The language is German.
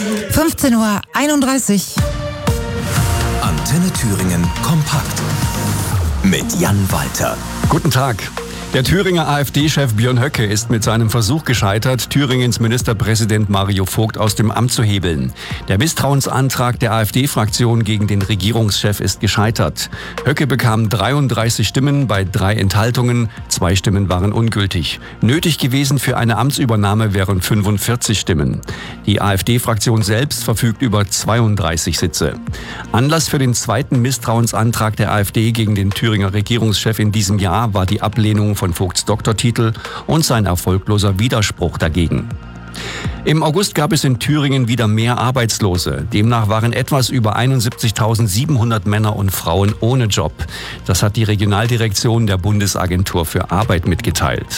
15:31 Uhr. Antenne Thüringen kompakt mit Jan Walter. Guten Tag. Der Thüringer AfD-Chef Björn Höcke ist mit seinem Versuch gescheitert, Thüringens Ministerpräsident Mario Vogt aus dem Amt zu hebeln. Der Misstrauensantrag der AfD-Fraktion gegen den Regierungschef ist gescheitert. Höcke bekam 33 Stimmen bei 3 Enthaltungen, 2 Stimmen waren ungültig. Nötig gewesen für eine Amtsübernahme wären 45 Stimmen. Die AfD-Fraktion selbst verfügt über 32 Sitze. Anlass für den zweiten Misstrauensantrag der AfD gegen den Thüringer Regierungschef in diesem Jahr war die Ablehnung von Vogts Doktortitel und sein erfolgloser Widerspruch dagegen. Im August gab es in Thüringen wieder mehr Arbeitslose. Demnach waren etwas über 71.700 Männer und Frauen ohne Job. Das hat die Regionaldirektion der Bundesagentur für Arbeit mitgeteilt.